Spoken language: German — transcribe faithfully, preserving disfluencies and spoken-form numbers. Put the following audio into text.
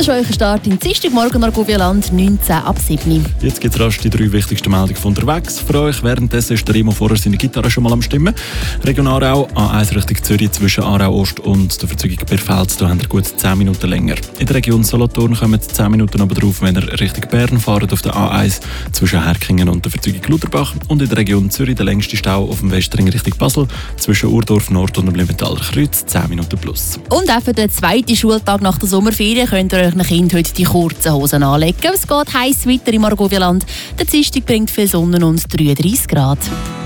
Das ist euer Start im Dienstagmorgen Argovia-Land, neunzehn ab sieben. Jetzt gibt es rasch die drei wichtigsten Meldungen von unterwegs für euch. Währenddessen ist der Remo vorher seine Gitarre schon mal am Stimmen. Region Aarau, A eins Richtung Zürich zwischen Aarau Ost und der Verzeugung Birfels, da habt ihr gut zehn Minuten länger. In der Region Solothurn kommen zehn Minuten aber drauf, wenn ihr Richtung Bern fahrt auf der A eins zwischen Herkingen und der Verzeugung Lutherbach. Und in der Region Zürich der längste Stau auf dem Westring Richtung Basel zwischen Urdorf Nord und dem Limentaler Kreuz, zehn Minuten plus. Und auch für den zweiten Schultag nach der Sommerferien könnt ihr euch euren Kindern heute die kurzen Hosen anlegen. Es geht heiß weiter im Argovia-Land. Der Dienstag bringt viel Sonne und dreiunddreissig Grad.